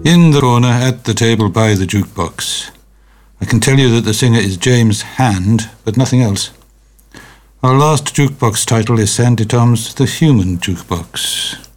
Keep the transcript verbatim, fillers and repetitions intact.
In the corner at the table by the jukebox. I can tell you that the singer is James Hand, but nothing else. Our last jukebox title is Sandy Tom's The Human Jukebox.